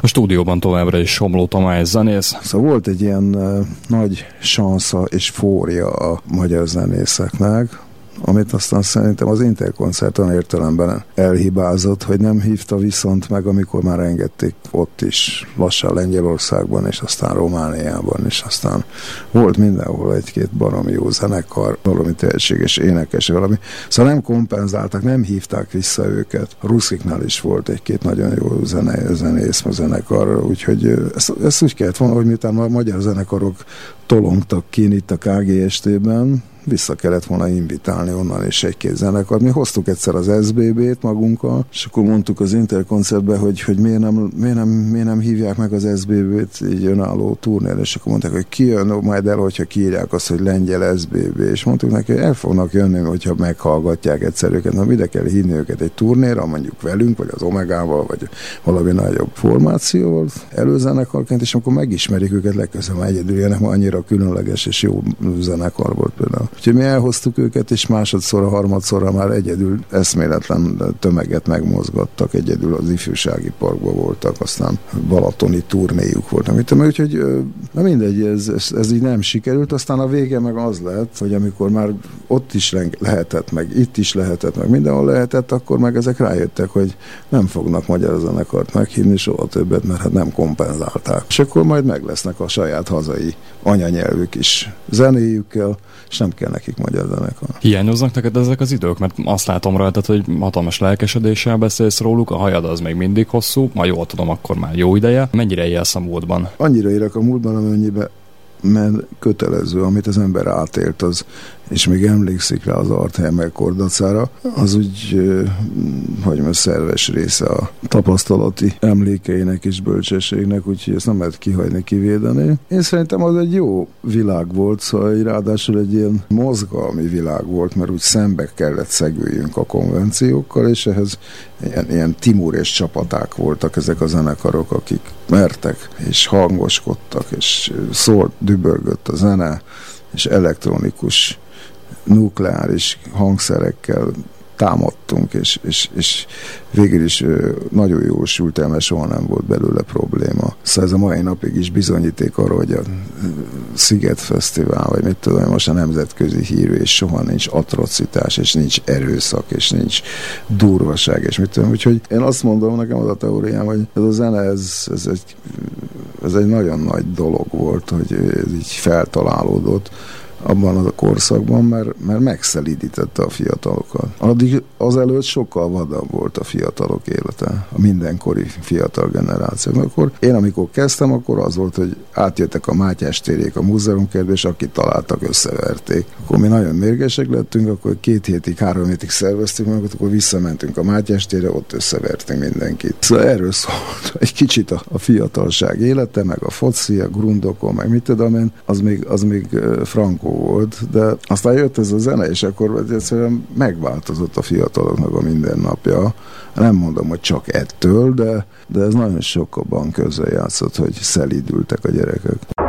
A stúdióban továbbra is Somló Tamás zenész. Szóval volt egy ilyen nagy sansza és fória a magyar zenészeknek, amit aztán szerintem az Interkoncert olyan értelemben elhibázott, hogy nem hívta viszont meg, amikor már engedték ott is, lassan Lengyelországban, és aztán Romániában, és aztán volt mindenhol egy-két baromi jó zenekar, valami tehetséges énekes, valami. Szóval nem kompenzáltak, nem hívták vissza őket. A Rusziknál is volt egy-két nagyon jó zenész, zenekar, úgyhogy ezt úgy kellett volna, hogy miután a magyar zenekarok tolongtak ki itt a KGST-ben, vissza kellett volna invitálni onnan is egy-két zenekart. Mi hoztuk egyszer az SBB-t magunkkal, és akkor mondtuk az Interkoncertbe, hogy miért nem hívják meg az SBB-t így önálló turnér, és akkor mondták, hogy ki jön majd el, hogyha kiírják azt, hogy lengyel SBB, és mondtuk neki, hogy el fognak jönni, hogyha meghallgatják egyszer őket, na ide kell hinni őket egy turnéra, mondjuk velünk, vagy az Omegával, vagy valami nagyobb formációval, előzenekarként, és akkor megismerik őket legközelebb, egyedül jönnek, ma annyira különleges és jó zenekar volt például. Úgyhogy mi elhoztuk őket, és másodszorra, harmadszorra már egyedül eszméletlen tömeget megmozgattak, egyedül az ifjúsági parkban voltak, aztán balatoni turnéjuk volt. Úgyhogy na mindegy, ez így nem sikerült, aztán a vége meg az lett, hogy amikor már ott is lehetett, meg itt is lehetett, meg mindenhol lehetett, akkor meg ezek rájöttek, hogy nem fognak magyar zenekart meghívni soha többet, mert hát nem kompenzálták. És akkor majd meg lesznek a saját hazai anyanyelvük is zenéjükkel, és nem kell nekik magyar zenekar. Hiányoznak neked ezek az idők? Mert azt látom rajtad, hogy hatalmas lelkesedéssel beszélsz róluk, a hajad az még mindig hosszú, ma jól tudom, akkor már jó ideje. Mennyire élsz a múltban? Annyira élek a múltban, amennyiben mert kötelező, amit az ember átélt, az, és még emlékszik rá az Artheimer kordacára, az úgy, hogy most szerves része a tapasztalati emlékeinek és bölcsességnek, úgyhogy ezt nem lehet kihagyni, kivédeni. Én szerintem az egy jó világ volt, szóval ráadásul egy ilyen mozgalmi világ volt, mert úgy szembe kellett szegüljünk a konvenciókkal, és ehhez ilyen Timur és csapaták voltak ezek a zenekarok, akik mertek, és hangoskodtak, és dübörgött a zene, és elektronikus, nukleáris hangszerekkel támadtunk, és végül is nagyon jól sült el, mert soha nem volt belőle probléma. Szóval ez a mai napig is bizonyíték arra, hogy a Sziget Fesztivál, vagy mit tudom, most a nemzetközi hírű, és soha nincs atrocitás, és nincs erőszak, és nincs durvaság, és mit tudom. Úgyhogy én azt mondom, nekem az a teóriám, hogy ez a zene, ez egy nagyon nagy dolog volt, hogy ez így feltalálódott abban a korszakban, mert megszelídítette a fiatalokat. Addig azelőtt sokkal vadabb volt a fiatalok élete, a mindenkori fiatal generációk. Akkor én, amikor kezdtem, akkor az volt, hogy átjöttek a Mátyás térék a múzeumkertbe, és akit találtak, összeverték. Akkor mi nagyon mérgesek lettünk, akkor 2 hétig, 3 hétig szerveztük meg, akkor visszamentünk a Mátyás térre, ott összevertünk mindenkit. Szóval erről szólt egy kicsit a fiatalság élete, meg a foci, a grundokon, meg mit tudom én, az még frankó volt, de aztán jött ez a zene, és akkor egyszerűen megváltozott a fiataloknak a mindennapja. Nem mondom, hogy csak ettől, de ez nagyon sokabban közrejátszott, hogy szelídültek a gyerekek.